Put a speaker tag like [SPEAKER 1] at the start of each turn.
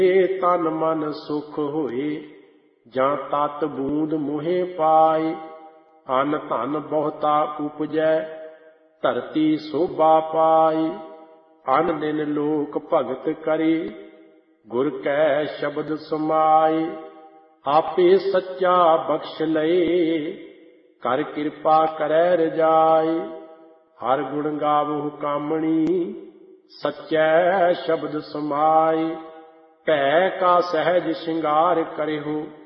[SPEAKER 1] ਤਨ ਮਨ ਸੁਖ ਹੋਏ, ਜਾਂ ਤਤ ਬੂੰਦ ਮੁਹੇ ਪਾਏ। ਅਨ ਧਨ ਬਹੁਤਾ ਉਪਜੈ, ਧਰਤੀ ਸੋਭਾ ਪਾਈ। ਅਨ ਦਿਨ ਲੋਕ ਭਗਤ ਕਰੇ, ਗੁਰ ਕੈ ਸ਼ਬਦ ਸਮਾਏ। ਆਪੇ ਸੱਚਾ ਬਖਸ਼ ਲਏ, ਕਰ ਕਿਰਪਾ ਕਰੈ ਰਜਾਈ। ਹਰ ਗੁਣ ਗਾਵਹੁ ਕਾਮਣੀ, ਸੱਚੈ ਸ਼ਬਦ ਸਮਾਏ। ਭੈ ਕਾ ਸਹਿਜ ਸ਼ਿੰਗਾਰ ਕਰਿਹੁ,